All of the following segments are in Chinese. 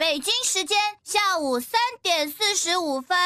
北京时间下午3点45分。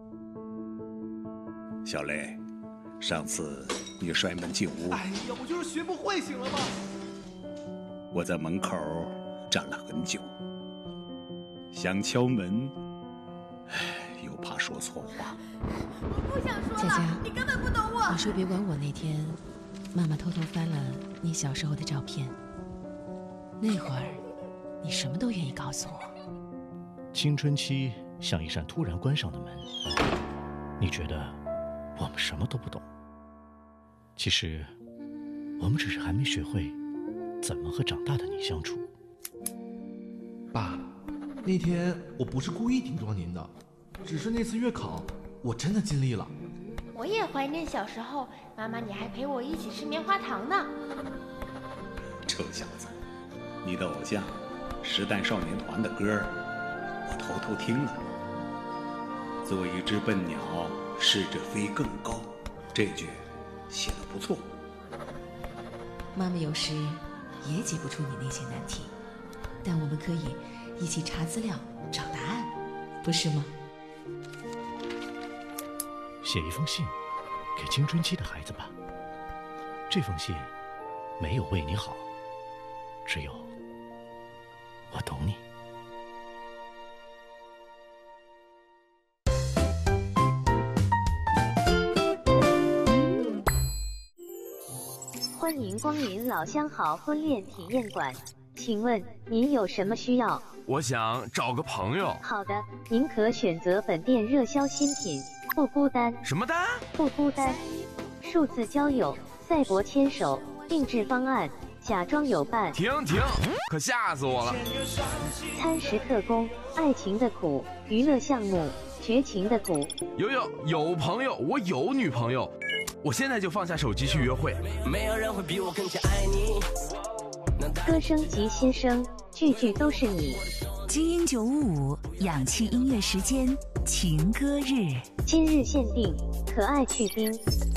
小雷，上次你摔门进屋， 哎呀，我就是学不会，行了吗？ 我在门口站了很久，想敲门，又怕说错话。 我不想说了， 佳佳， 你根本不懂我。 你说别管我那天，妈妈偷偷翻了你小时候的照片，那会儿你什么都愿意告诉我。 青春期像一扇突然关上的门，你觉得我们什么都不懂，其实我们只是还没学会怎么和长大的你相处。 爸，那天我不是故意顶撞您的，只是那次月考我真的尽力了。 我也怀念小时候，妈妈你还陪我一起吃棉花糖呢。 臭小子，你的偶像时代少年团的歌我偷偷听了。做一只笨鸟，试着飞更高，这句写得不错。 妈妈有时也解不出你那些难题，但我们可以一起查资料找答案，不是吗？ 写一封信给青春期的孩子吧，这封信没有为你好，只有我懂你。 欢迎光临老相好婚恋体验馆，请问您有什么需要？ 我想找个朋友。 好的，您可选择本店热销新品，不孤单。 什么单？ 不孤单。数字交友、赛博牵手、定制方案、假装有伴。 停，可吓死我了！ 餐食特工、爱情的苦、娱乐项目、绝情的苦。 有朋友，我有女朋友。我现在就放下手机去约会。没有人会比我更加爱你。 歌声及新声，句句都是你。 精英955氧气音乐时间，情歌日， 今日限定，可爱去冰。